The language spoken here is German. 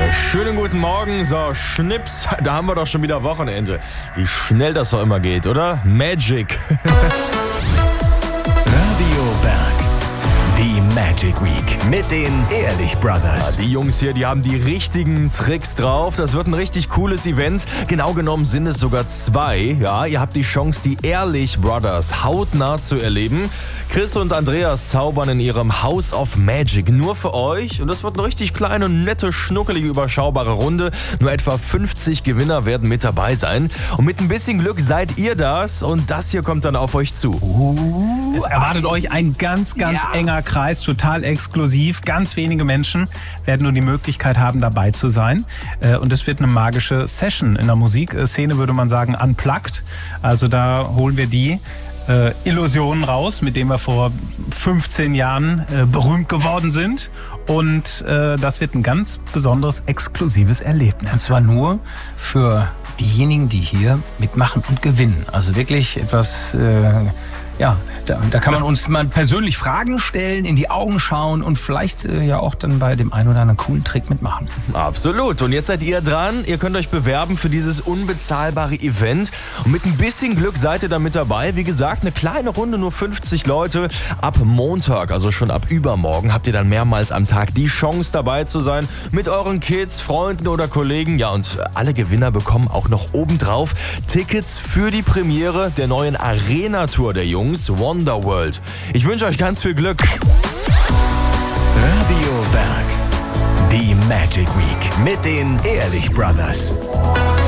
Schönen guten Morgen, so Schnips, da haben wir doch schon wieder Wochenende. Wie schnell das doch immer geht, oder? Magic. Radio Berg. Die Magic Week mit den Ehrlich Brothers. Die Jungs hier, die haben die richtigen Tricks drauf. Das wird ein richtig cooles Event. Genau genommen sind es sogar 2. Ja, ihr habt die Chance, die Ehrlich Brothers hautnah zu erleben. Chris und Andreas zaubern in ihrem House of Magic nur für euch. Und das wird eine richtig kleine, nette, schnuckelige, überschaubare Runde. Nur etwa 50 Gewinner werden mit dabei sein. Und mit ein bisschen Glück seid ihr das. Und das hier kommt dann auf euch zu. Es erwartet euch ein ganz enger Kreis, total exklusiv. Ganz wenige Menschen werden nur die Möglichkeit haben, dabei zu sein. Und es wird eine magische Session. In der Musikszene würde man sagen unplugged. Also da holen wir die Illusionen raus, mit denen wir vor 15 Jahren berühmt geworden sind. Und das wird ein ganz besonderes, exklusives Erlebnis. Und zwar nur für diejenigen, die hier mitmachen und gewinnen. Also wirklich etwas... Da kann man uns mal persönlich Fragen stellen, in die Augen schauen und vielleicht ja auch dann bei dem einen oder anderen coolen Trick mitmachen. Absolut. Und jetzt seid ihr dran. Ihr könnt euch bewerben für dieses unbezahlbare Event. Und mit ein bisschen Glück seid ihr da mit dabei. Wie gesagt, eine kleine Runde, nur 50 Leute. Ab Montag, also schon ab übermorgen, habt ihr dann mehrmals am Tag die Chance dabei zu sein. Mit euren Kids, Freunden oder Kollegen. Ja, und alle Gewinner bekommen auch noch obendrauf Tickets für die Premiere der neuen Arena-Tour der Jungs, Wonderworld. Ich wünsche euch ganz viel Glück. Radio Berg. Die Magic Week mit den Ehrlich Brothers.